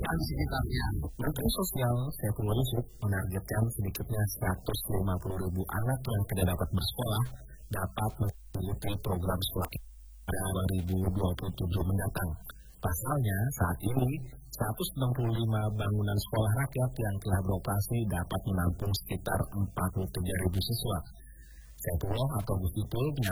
sekolah di sekitarnya. Menteri Sosial Saifullah Yusuf menargetkan sedikitnya 150.000 anak yang tidak dapat bersekolah dapat mengikuti program sekolah pada 2027 mendatang. Pasalnya, saat ini 165 bangunan sekolah rakyat yang telah beroperasi dapat menampung sekitar 43.000 siswa. Saifullah atau Gus Ipul